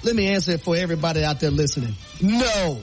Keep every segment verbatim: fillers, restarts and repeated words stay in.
let me answer it for everybody out there listening. No.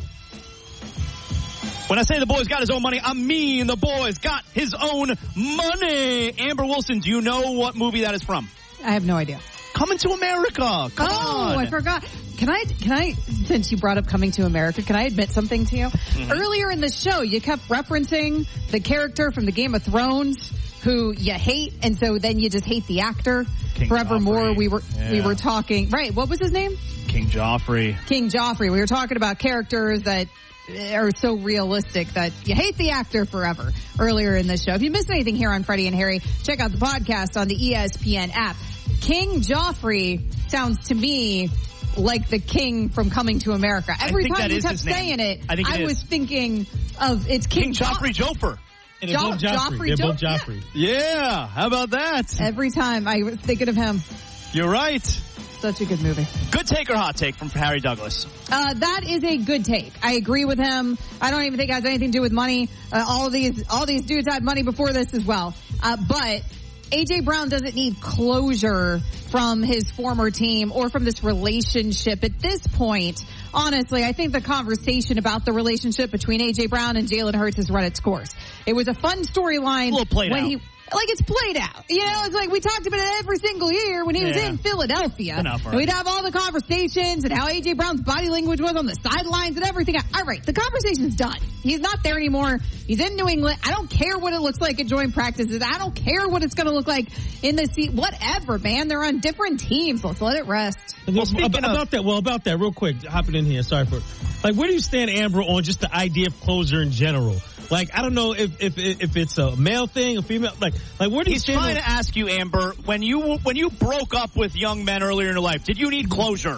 When I say the boy's got his own money, I mean the boy's got his own money. Amber Wilson, do you know what movie that is from? I have no idea. Coming to America. Come oh, on. I forgot. Can I, can I, since you brought up Coming to America, can I admit something to you? Mm-hmm. Earlier in the show, you kept referencing the character from the Game of Thrones who you hate, and so then you just hate the actor. King Forevermore, Joffrey. we were, yeah. we were talking, right, what was his name? King Joffrey. King Joffrey. We were talking about characters that are so realistic that you hate the actor forever earlier in the show. If you missed anything here on Freddie and Harry, check out the podcast on the E S P N app. King Joffrey sounds to me like the king from Coming to America. Every time you kept saying it, I, think it I was thinking of it's King, King Joffrey jo- Joffer. And they're both Joffrey. Joffrey. They're both Joffrey. Yeah, how about that? Every time I was thinking of him. You're right. Such a good movie. Good take or hot take from Harry Douglas? Uh, that is a good take. I agree with him. I don't even think it has anything to do with money. Uh, all these, all these dudes had money before this as well. Uh, but A J Brown doesn't need closure from his former team or from this relationship at this point. Honestly, I think the conversation about the relationship between A J Brown and Jalen Hurts has run its course. It was a fun storyline. A little played when out. he, like it's played out. You know, it's like we talked about it every single year when he was yeah. in Philadelphia. Enough, right. We'd have all the conversations and how A J Brown's body language was on the sidelines and everything. All right, the conversation's done. He's not there anymore. He's in New England. I don't care what it looks like at joint practices. I don't care what it's going to look like in the seat. Whatever, man. They're on different teams. Let's let it rest. Well, about, about of- that, well, about that, real quick, hopping in here. Sorry for, like, where do you stand, Amber, on just the idea of closure in general? Like, I don't know if if if it's a male thing, a female, like, like where do you He's stand? He's trying on- to ask you, Amber, when you when you broke up with young men earlier in your life, did you need closure?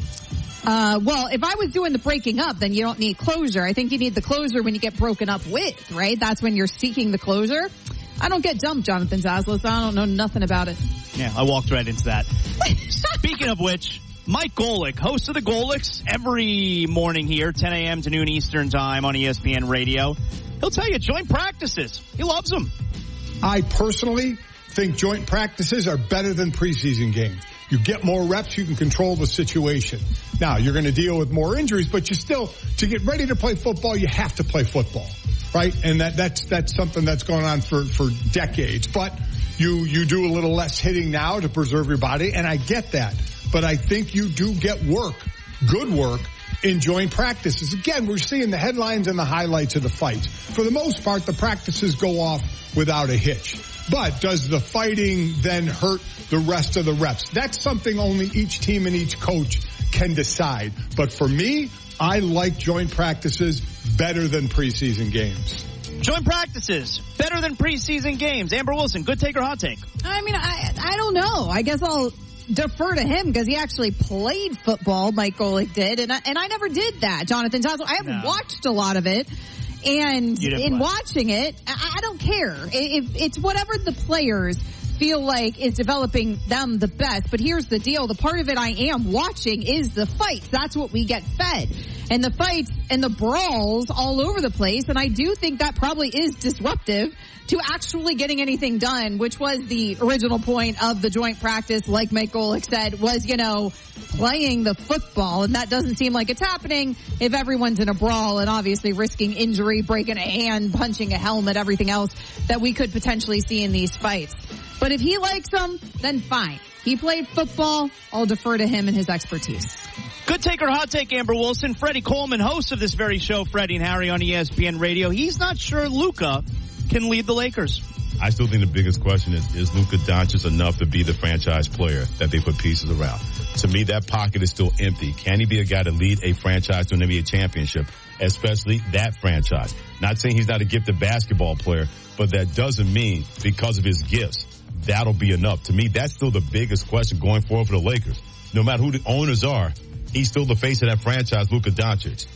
Uh, well, if I was doing the breaking up, then you don't need closure. I think you need the closure when you get broken up with, right? That's when you're seeking the closure. I don't get dumped, Jonathan Zaslow, so I don't know nothing about it. Yeah, I walked right into that. Speaking of which, Mike Golick, host of the Golicks, every morning here, ten a.m. to noon Eastern time on E S P N Radio. He'll tell you joint practices. He loves them. I personally think joint practices are better than preseason games. You get more reps, you can control the situation. Now, you're going to deal with more injuries, but you still, to get ready to play football, you have to play football, right? And that, that's, that's something that's going on for, for decades. But you, you do a little less hitting now to preserve your body, and I get that. But I think you do get work, good work, in joint practices. Again, we're seeing the headlines and the highlights of the fights. For the most part, the practices go off without a hitch. But does the fighting then hurt the rest of the reps? That's something only each team and each coach can decide. But for me, I like joint practices better than preseason games. Joint practices better than preseason games. Amber Wilson, good take or hot take? I mean, I I don't know. I guess I'll defer to him because he actually played football, Mike Golick did, and I, and I never did that, Jonathan Zaslow. I haven't no. watched a lot of it, and in play. watching it, I, I don't care. If it's whatever the players feel like is developing them the best. But here's the deal. The part of it I am watching is the fights. That's what we get fed. And the fights and the brawls all over the place. And I do think that probably is disruptive to actually getting anything done, which was the original point of the joint practice, like Mike Golick said, was, you know, playing the football. And that doesn't seem like it's happening if everyone's in a brawl and obviously risking injury, breaking a hand, punching a helmet, everything else that we could potentially see in these fights. But if he likes them, then fine. He played football. I'll defer to him and his expertise. Good take or hot take, Amber Wilson. Freddie Coleman, host of this very show, Freddie and Harry on E S P N Radio. He's not sure Luka can lead the Lakers. I still think the biggest question is, is Luka Doncic enough to be the franchise player that they put pieces around? To me, that pocket is still empty. Can he be a guy to lead a franchise to an N B A championship, especially that franchise? Not saying he's not a gifted basketball player, but that doesn't mean because of his gifts, that'll be enough. To me, that's still the biggest question going forward for the Lakers. No matter who the owners are, he's still the face of that franchise, Luka Doncic.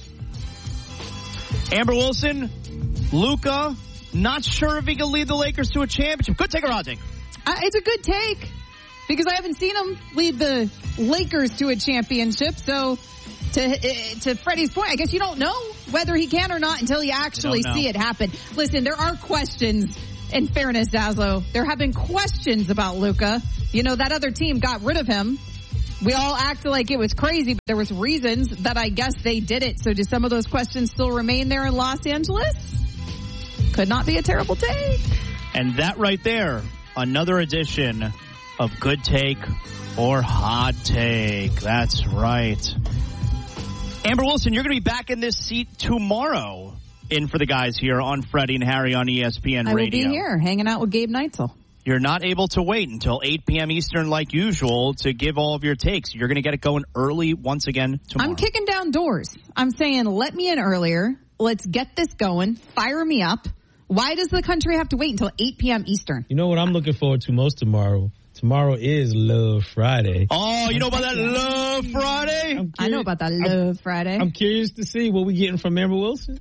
Amber Wilson, Luka, not sure if he can lead the Lakers to a championship. Good take or hot take? Uh, it's a good take because I haven't seen him lead the Lakers to a championship. So to uh, to Freddie's point, I guess you don't know whether he can or not until you actually you see it happen. Listen, there are questions. In fairness, Zaslow, there have been questions about Luka. You know, that other team got rid of him We all acted like it was crazy, but there was reasons that I guess they did it. So do some of those questions still remain there in Los Angeles? Could not be a terrible take. And that right there, another edition of Good Take or Hot Take. That's right. Amber Wilson, you're going to be back in this seat tomorrow in for the guys here on Freddie and Harry on E S P N I Radio. will be here hanging out with Gabe Neitzel. You're not able to wait until eight p.m. Eastern like usual to give all of your takes. You're going to get it going early once again tomorrow. I'm kicking down doors. I'm saying let me in earlier. Let's get this going. Fire me up. Why does the country have to wait until eight p.m. Eastern? You know what I'm looking forward to most tomorrow? Tomorrow is Love Friday. Oh, you know about that Love Friday? I know about that Love I'm, Friday. I'm curious to see what we're getting from Amber Wilson.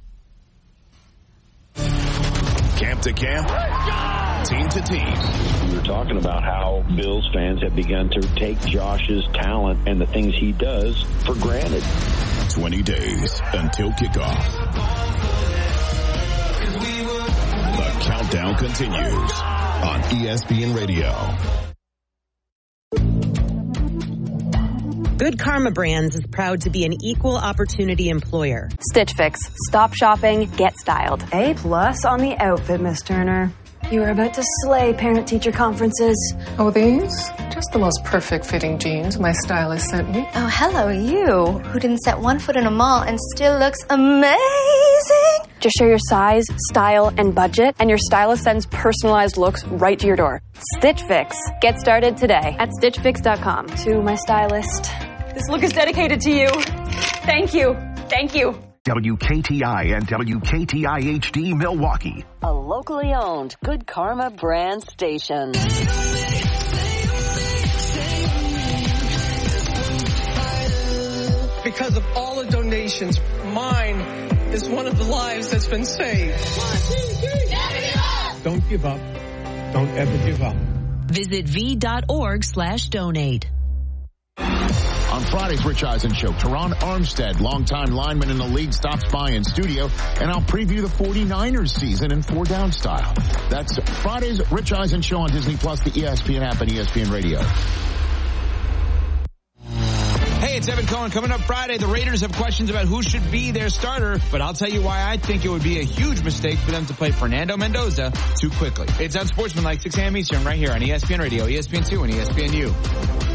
Camp to camp, team to team. We were talking about how Bills fans have begun to take Josh's talent and the things he does for granted. twenty days until kickoff. The countdown continues on E S P N Radio. Good Karma Brands is proud to be an equal opportunity employer. Stitch Fix. Stop shopping, get styled. A plus on the outfit, Miss Turner. You are about to slay parent-teacher conferences. Oh, these? Just the most perfect fitting jeans my stylist sent me. Oh, hello, you, who didn't set one foot in a mall and still looks amazing. Just share your size, style, and budget, and your stylist sends personalized looks right to your door. Stitch Fix. Get started today at stitch fix dot com. To my stylist, this look is dedicated to you. Thank you. Thank you. W K T I and W K T I H D Milwaukee. A locally owned Good Karma brand station. Because of all the donations, mine is one of the lives that's been saved. Don't give up. Don't ever give up. Visit v.org slash donate. On Friday's Rich Eisen Show, Teron Armstead, longtime lineman in the league, stops by in studio, and I'll preview the 49ers season in four down style. That's Friday's Rich Eisen Show on Disney Plus, the E S P N app, and E S P N Radio. Hey, it's Evan Cohen. Coming up Friday, the Raiders have questions about who should be their starter, but I'll tell you why I think it would be a huge mistake for them to play Fernando Mendoza too quickly. It's Unsportsmanlike, six a.m. Eastern, right here on E S P N Radio, E S P N two, and E S P N U.